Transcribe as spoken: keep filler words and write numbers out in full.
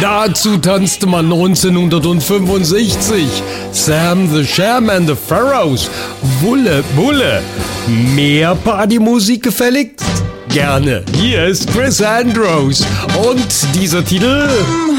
Dazu tanzte man neunzehnhundertfünfundsechzig Sam the Sham and the Pharaohs, Wulle Bulle. Mehr Partymusik gefällig? Gerne. Hier ist Chris Andrews und dieser Titel...